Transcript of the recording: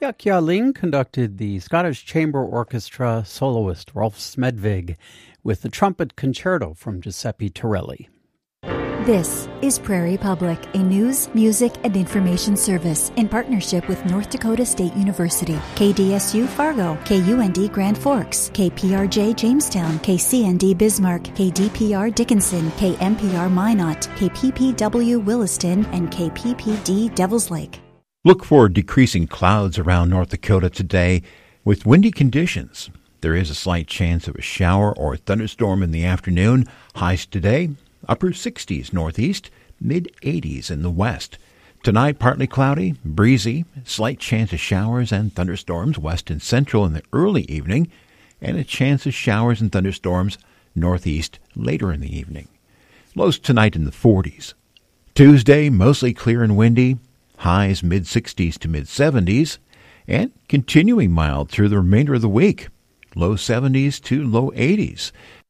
Jacques Ling conducted the Scottish Chamber Orchestra soloist Rolf Smedvig with the trumpet concerto from Giuseppe Torelli. This is Prairie Public, a news, music, and information service in partnership with North Dakota State University, KDSU Fargo, KUND Grand Forks, KPRJ Jamestown, KCND Bismarck, KDPR Dickinson, KMPR Minot, KPPW Williston, and KPPD Devils Lake. Look for decreasing clouds around North Dakota today with windy conditions. There is a slight chance of a shower or thunderstorm in the afternoon. Highs today, upper 60s northeast, mid-80s in the west. Tonight, partly cloudy, breezy, slight chance of showers and thunderstorms west and central in the early evening, and a chance of showers and thunderstorms northeast later in the evening. Lows tonight in the 40s. Tuesday, mostly clear and windy, highs mid-60s to mid-70s, and continuing mild through the remainder of the week. Low 70s to low 80s.